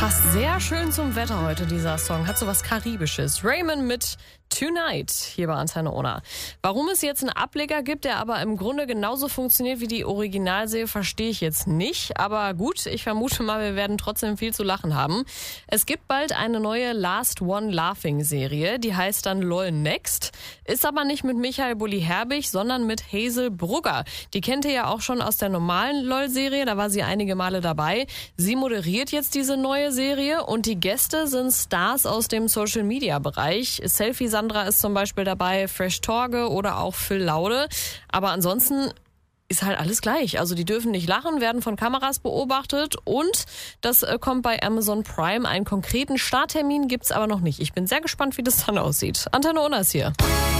Passt sehr schön zum Wetter heute, dieser Song. Hat so was Karibisches. Raymond mit Tonight hier bei Antenne Ona. Warum es jetzt einen Ableger gibt, der aber im Grunde genauso funktioniert wie die Originalserie, verstehe ich jetzt nicht. Aber gut, ich vermute mal, wir werden trotzdem viel zu lachen haben. Es gibt bald eine neue Last One Laughing Serie. Die heißt dann LOL Next. Ist aber nicht mit Michael Bulli-Herbig, sondern mit Hazel Brugger. Die kennt ihr ja auch schon aus der normalen LOL-Serie. Da war sie einige Male dabei. Sie moderiert jetzt diese neue Serie und die Gäste sind Stars aus dem Social-Media-Bereich. Selfie Sandra ist zum Beispiel dabei, Fresh Torge oder auch Phil Laude. Aber ansonsten ist halt alles gleich. Also die dürfen nicht lachen, werden von Kameras beobachtet und das kommt bei Amazon Prime. Einen konkreten Starttermin gibt's aber noch nicht. Ich bin sehr gespannt, wie das dann aussieht. Antenne Ona ist hier.